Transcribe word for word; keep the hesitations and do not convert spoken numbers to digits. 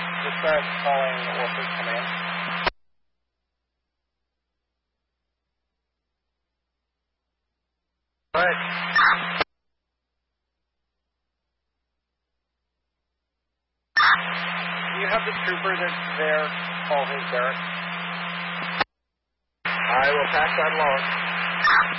Dispatch calling Orford Command. Alright. Do you have the trooper that's there call his barracks? I will pass that along.